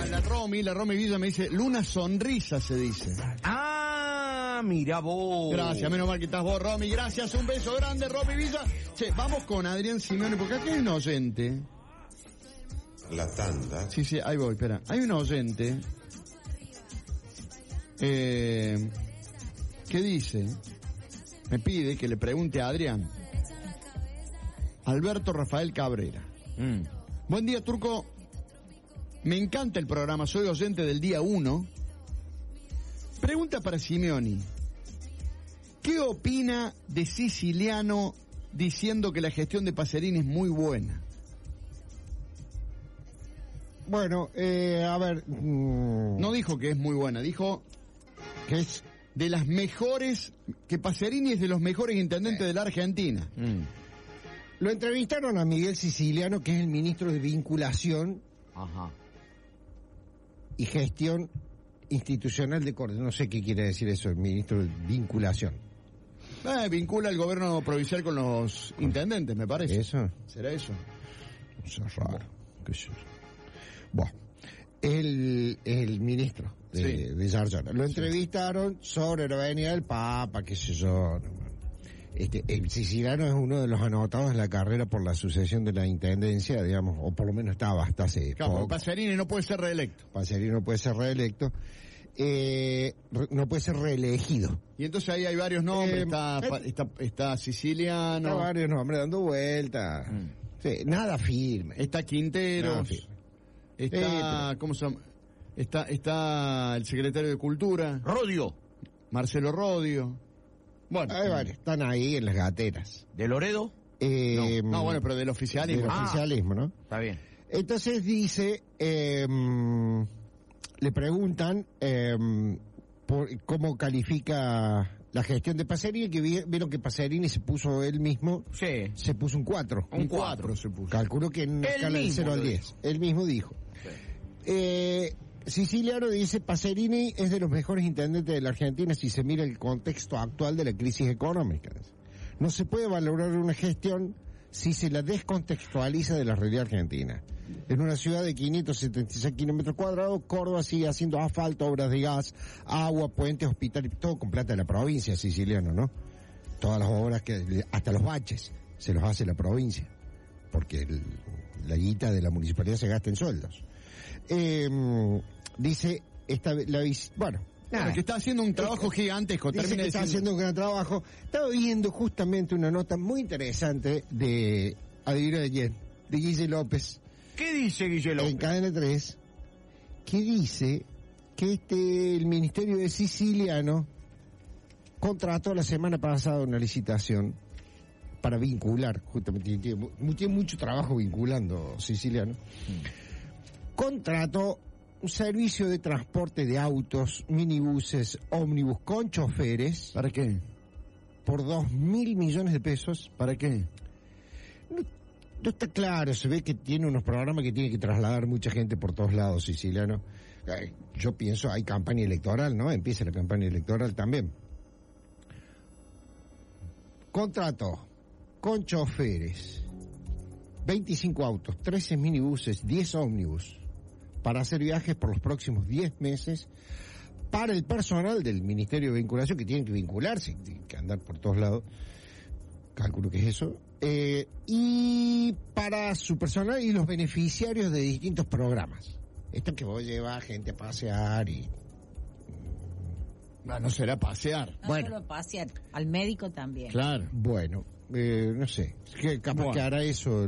la Romy Villa me dice, Luna sonrisa se dice. Ah, mira vos. Gracias, menos mal que estás vos, Romy. Gracias, un beso grande, Romy Villa. Che, vamos con Adrián Simeone, porque acá hay un oyente. La tanda. Sí, ahí voy, espera. Hay un oyente que dice, me pide que le pregunte a Adrián. Alberto Rafael Cabrera. Buen día, Turco. Me encanta el programa, soy oyente del día 1. Pregunta para Simeone. ¿Qué opina de Siciliano diciendo que la gestión de Pacerini es muy buena? Bueno, a ver... No dijo que es muy buena, dijo que es de las mejores, que Pacerini es de los mejores intendentes de la Argentina. Lo entrevistaron a Miguel Siciliano, que es el ministro de Vinculación y Gestión Institucional de Cortes. No sé qué quiere decir eso, el ministro de Vinculación. Vincula el gobierno provincial con los intendentes, me parece. ¿Eso? ¿Será eso? Eso es raro. ¿Qué es eso? Bueno, el ministro de Giorgione. Lo entrevistaron sobre la venida del Papa, qué sé yo. El Siciliano es uno de los anotados en la carrera por la sucesión de la intendencia, digamos, o por lo menos estaba hasta hace poco. Pacerini no puede ser reelecto. Pacerini no puede ser reelecto. No puede ser reelegido. Y entonces ahí hay varios nombres, está Siciliano. Está varios nombres dando vueltas. Sí, nada firme. Está Quinteros. Está, ¿cómo se llama? Está el secretario de Cultura. Rodio. Marcelo Rodio. Bueno. Hay varios, están ahí en las gateras. ¿De Loredo? No, bueno, pero del oficialismo. Del oficialismo, ¿no? Está bien. Entonces dice, le preguntan por cómo califica la gestión de Pacerini, que vieron que Pacerini se puso él mismo, se puso un 4. Un 4 se puso. Calculo que en una escala de 0 al 10. Él mismo dijo. Siciliano dice, Pacerini es de los mejores intendentes de la Argentina si se mira el contexto actual de la crisis económica. No se puede valorar una gestión si se la descontextualiza de la realidad argentina. En una ciudad de 576 kilómetros cuadrados, Córdoba sigue haciendo asfalto, obras de gas, agua, puentes, hospitales, todo con plata de la provincia, Siciliano, ¿no? Todas las obras, hasta los baches, se los hace la provincia, porque la guita de la municipalidad se gasta en sueldos. Dice, bueno, nada, que está haciendo un trabajo gigantesco. Dice que está haciendo un gran trabajo. Estaba viendo justamente una nota muy interesante de, adivina de quién, de Guille López. ¿Qué dice Guille López? En Cadena 3, que dice que el Ministerio de Siciliano contrató la semana pasada una licitación para vincular, justamente, tiene mucho trabajo vinculando Siciliano. Contrató un servicio de transporte de autos, minibuses, ómnibus con choferes. ¿Para qué? Por 2.000 millones de pesos. ¿Para qué? No está claro, se ve que tiene unos programas que tiene que trasladar mucha gente por todos lados, Siciliano. Yo pienso, hay campaña electoral, ¿no? Empieza la campaña electoral también. Contrato con choferes, 25 autos, 13 minibuses, 10 ómnibus, para hacer viajes por los próximos 10 meses para el personal del Ministerio de Vinculación, que tienen que vincularse, tienen que andar por todos lados, calculo que es eso, y para su personal y los beneficiarios de distintos programas. Esto que vos llevas gente a pasear y... No será pasear. No solo pasear, al médico también. Claro. Bueno, no sé, capaz que hará eso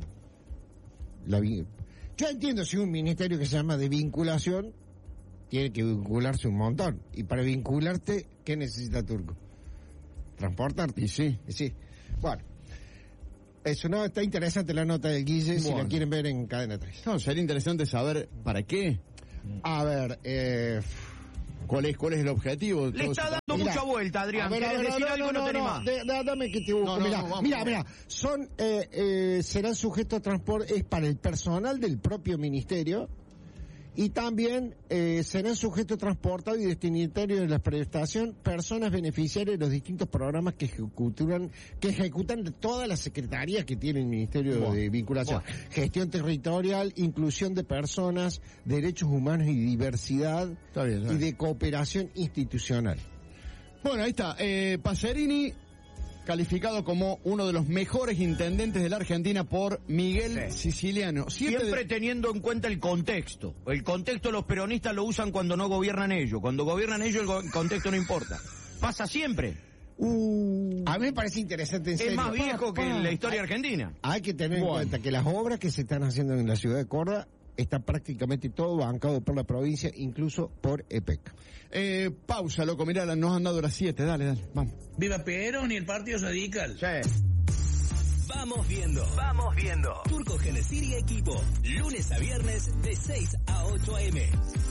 yo entiendo si un ministerio que se llama de vinculación tiene que vincularse un montón. Y para vincularte, ¿qué necesita Turco? Transportarte. Y sí. Bueno, eso no, está interesante la nota del Guille, si la quieren ver en Cadena 3. No, sería interesante saber para qué. A ver, ¿Cuál es el objetivo? Le está dando mucha vuelta, Adrián. ¿Querés decir algo? No tenés más. Dame que te busco. Mira, son, serán sujetos a transporte, es para el personal del propio ministerio Y también serán sujetos transportados y destinatarios de la prestación personas beneficiarias de los distintos programas que ejecutan todas las secretarías que tiene el Ministerio de Vinculación. Gestión territorial, inclusión de personas, derechos humanos y diversidad, y de cooperación institucional. Bueno, ahí está. Pacerini, calificado como uno de los mejores intendentes de la Argentina por Miguel Siciliano. Siempre teniendo en cuenta el contexto. El contexto los peronistas lo usan cuando no gobiernan ellos. Cuando gobiernan ellos el contexto no importa. Pasa siempre. A mí me parece interesante. En serio. Es más viejo que en la historia argentina. Hay que tener en cuenta que las obras que se están haciendo en la ciudad de Córdoba está prácticamente todo bancado por la provincia, incluso por EPEC. Pausa, loco, mirá, nos han dado las 7, dale, vamos. ¡Viva Perón y el Partido Radical! Sí. Vamos viendo. Turco, Genesir y equipo, lunes a viernes de 6 a 8 a.m.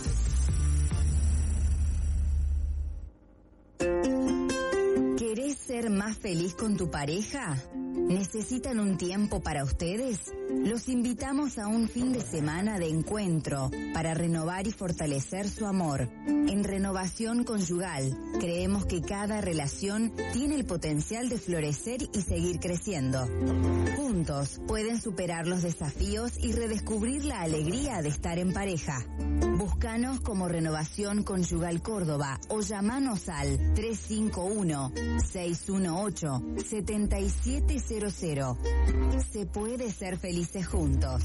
¿Querés ser más feliz con tu pareja? ¿Necesitan un tiempo para ustedes? Los invitamos a un fin de semana de encuentro para renovar y fortalecer su amor. En Renovación Conyugal, creemos que cada relación tiene el potencial de florecer y seguir creciendo. Juntos pueden superar los desafíos y redescubrir la alegría de estar en pareja. Búscanos como Renovación Conyugal Córdoba o llamanos al 351-618-7700. Se puede ser felices juntos.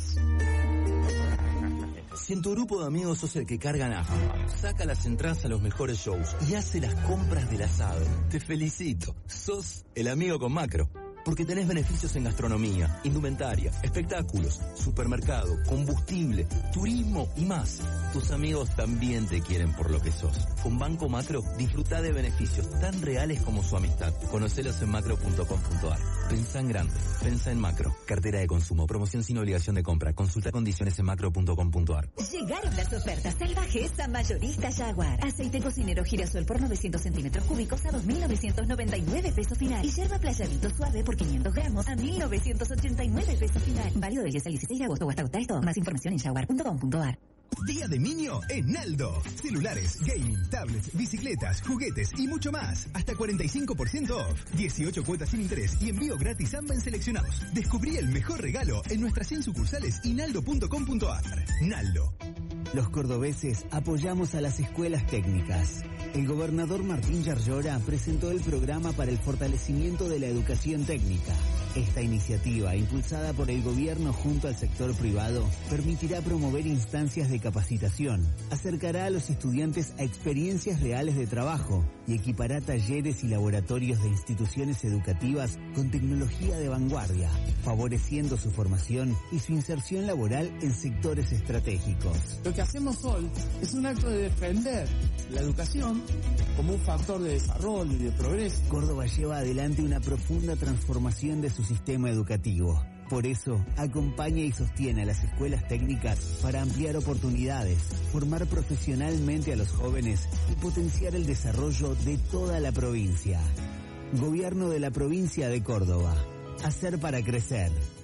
Si en tu grupo de amigos sos el que carga nafta, saca las entradas a los mejores shows y hace las compras del asado, te felicito. Sos el amigo con Macro. Porque tenés beneficios en gastronomía, indumentaria, espectáculos, supermercado, combustible, turismo y más. Tus amigos también te quieren por lo que sos. Con Banco Macro, disfruta de beneficios tan reales como su amistad. Conocelos en macro.com.ar. Pensá en grande, pensá en Macro. Cartera de consumo, promoción sin obligación de compra. Consulta condiciones en macro.com.ar. Llegaron las ofertas salvajes a Mayorista Jaguar. Aceite cocinero girasol por 900 centímetros cúbicos a 2.999 pesos final. Y yerba playadito suave por 500 gramos a 1.989 pesos final. Válido del 10 al 16 de agosto o hasta agotar esto. Más información en jaguar.com.ar. Día de niño en Naldo. Celulares, gaming, tablets, bicicletas, juguetes y mucho más. Hasta 45% off. 18 cuotas sin interés y envío gratis en seleccionados. Descubrí el mejor regalo en nuestras 100 sucursales y naldo.com.ar. Naldo. Los cordobeses apoyamos a las escuelas técnicas. El gobernador Martín Yarlora presentó el programa para el fortalecimiento de la educación técnica. Esta iniciativa, impulsada por el gobierno junto al sector privado, permitirá promover instancias de capacitación, acercará a los estudiantes a experiencias reales de trabajo y equipará talleres y laboratorios de instituciones educativas con tecnología de vanguardia, favoreciendo su formación y su inserción laboral en sectores estratégicos. Lo que hacemos hoy es un acto de defender la educación como un factor de desarrollo y de progreso. Córdoba lleva adelante una profunda transformación de su sistema educativo. Por eso, acompaña y sostiene a las escuelas técnicas para ampliar oportunidades, formar profesionalmente a los jóvenes y potenciar el desarrollo de toda la provincia. Gobierno de la provincia de Córdoba. Hacer para crecer.